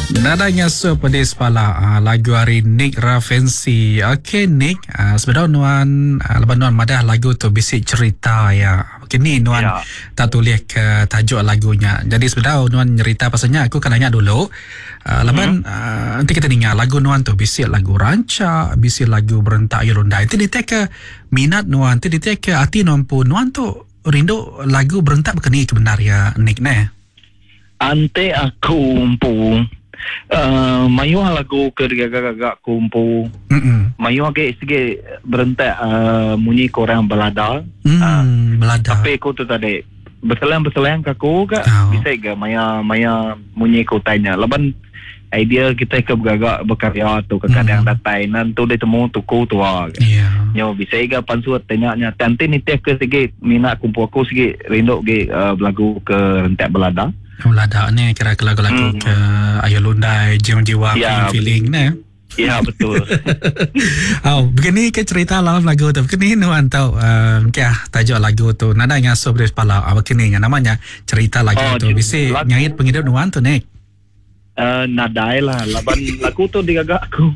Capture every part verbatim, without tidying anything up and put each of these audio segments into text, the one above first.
Nadanya so pedis pala uh, lagu hari Nick Ravensi. Okey Nick, uh, sebenarnya nuan uh, lepas nuan madah lagu tu bisik cerita ya. Okey ni nuan ya. Tak tulis ke tajuk lagunya. Jadi sebenarnya nuan cerita pasalnya aku kan nanya dulu. Uh, lepas hmm. uh, nanti kita dengar lagu nuan tu bisik lagu rancak, bisik lagu berentak Yolanda. Itu dia ke minat nuan, itu dia ke hati nuan pun nuan tu rindu lagu berentak berkeni sebenarnya Nick ne. Ante aku umpu uh, mayu lagu ke gagak-gagak kumpu. Mm-mm. Mayu ke sige berentak uh, munyi korang belada. Mm, uh, belada. Tapi aku tu tadi berselang-berselang ke aku ke oh. Bisa ke maya maya munyi ko tanya. Laban idea kita ke gagak berkarya tu ke kadang mm. datai nan tu dia temu tuku tu ah. Yeah. Nyo bisa ke pansuat tanya-nya tante ni teh ke sige minat kumpu aku sige rindu ke uh, lagu ke rentak belada. Belada ni kira ke lagu-lagu hmm. ke Ayolunda, Jiwa Jiwa, ya, Feeling ni. Ya betul. Oh, begini ke cerita dalam lagu tu. Begini nuan tahu um, kya tajuk lagu tu. Nada yang so beres pala. Apa kini yang namanya cerita lagu oh, tu. Bisa nyait penghidup nuan tu ni. Uh, nadai lah. Laban lagu tu digagak aku.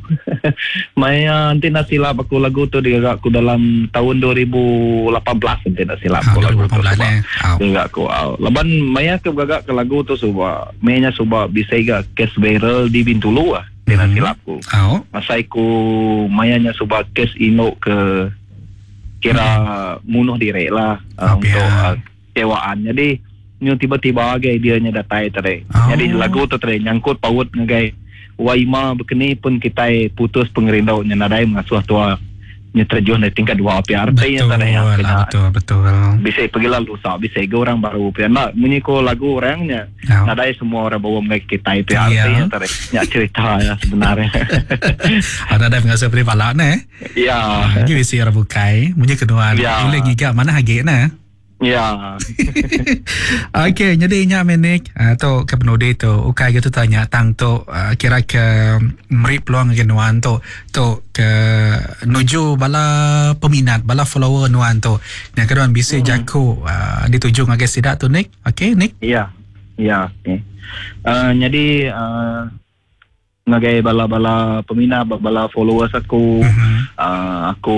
Maya nanti nak silap aku lagu tu digagak aku dalam tahun dua ribu lapan belas nanti nak silap aku lagu tu. Digagak aku. Laban Maya ke gagak ke lagu tu suba. Maya suba bisa gak case viral di Bintulu lah. Nanti nak silap aku. Masa aku Mayanya suba case ino ke kira munuh diri lah uh, untuk uh, kecewaan. Jadi nyo tiba-tiba agak dia nya datai tadi. Oh. Jadi lagu tu tadi nyangkut paut ngagai waima bekeni pun kita putus pengerindau nya nadai mengasuh tua nya terjun dari tingkat dua api arti nya tadi yang kena. Betul betul. Bisa pergi lalu sah bisa ke orang baru piana munyi ko lagu orangnya. Oh. Nadai semua orang bawa mengai kita itu arti nya tadi. Nya cerita ya sebenarnya. Ada ada mengasuh pri pala ne. Ya. Gi bisi orang bukai munyi kedua. Boleh giga mana hage na. Ya. Okey, jadi nya menik atau ke penudi tu ukai gitu tanya tang tu uh, kira ke meri peluang ke nuan tu tu ke nuju bala peminat bala follower nuan tu. Yang kedua bisa hmm. jaku uh, dituju ngage sidak tu Nick. Okey, Nick? Ya. Ya, okey. Uh, jadi uh, ngage bala-bala peminat bala followers aku uh-huh. uh, aku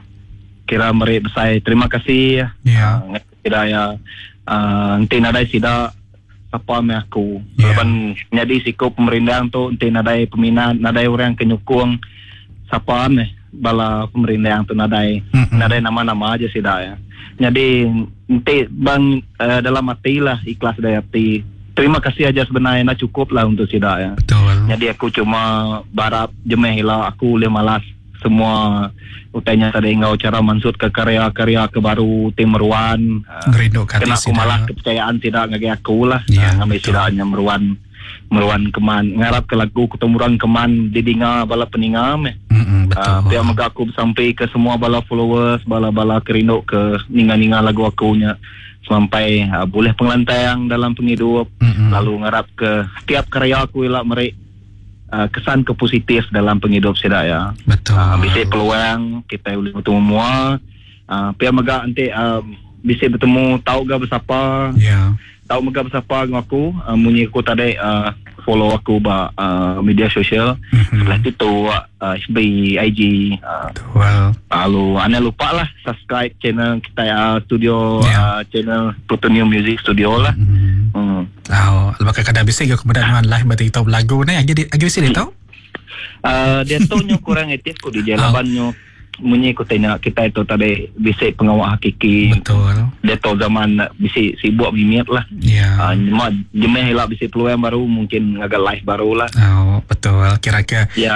kira meri besai terima kasih ya uh, kira ya uh, nanti nadai sida apa me aku yeah. Lepas jadi sikap pemerintahan tu nanti nadai peminat nadai orang kenyukung siapa me bala pemerintahan tu nadai mm-hmm. nadai nama-nama aja sida ya jadi nanti bang uh, dalam hati lah ikhlas dari hati terima kasih aja sebenarnya nah cukup lah untuk sida ya. Betul. Jadi aku cuma barap jemehila aku le malas semua utanya tadi engkau cara mansut ke karya-karya ke baru tim Meruan uh, kena aku malah kepercayaan tidak ngagi aku lah yeah, uh, ngambil sidaknya Meruan Meruan keman ngarap ke lagu ketemuran keman didinga bala peninga me mm-hmm, betul uh, biar mega aku sampai ke semua bala followers bala-bala kerinduk ke ninga-ninga lagu akunya sampai uh, boleh penglantaian dalam penghidup mm-hmm. Lalu ngarap ke setiap karya aku ilah mereka Uh, kesan ke positif dalam penghidup sedak ya. Betul. Uh, bisa peluang kita boleh bertemu semua. Uh, Pihak megak nanti uh, bisa bertemu tahu gak bersapa. Ya. Yeah. Tahu megak bersapa dengan aku. Uh, munyi aku tadi uh, follow aku ba uh, media sosial. Mm-hmm. Setelah itu uh, F B I G. Uh, well. Lalu anda lupa lah subscribe channel kita uh, studio yeah. uh, channel Plutonium Music Studio lah. Mm-hmm. Hmm. Oh, lepas kada bisa ke kemudian nuan live berarti tahu lagu ni agi agi bisa dia tahu? Uh, dia tahu nyo kurang etik ko di jalaban nyo munyi ko tanya kita itu tadi bisa pengawal hakiki. Betul. Dia tahu zaman bisa sibuk mimit lah. Ya. Yeah. Uh, jemeh lah bisa peluang baru mungkin agak live baru lah. Oh, betul. Kira-kira. Ya.